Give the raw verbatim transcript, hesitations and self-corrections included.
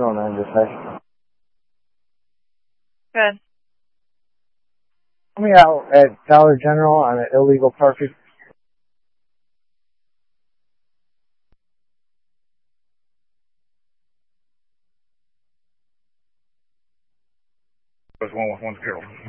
oh nine to say. Good. Help me out at Dollar General on an illegal parking. One one zero.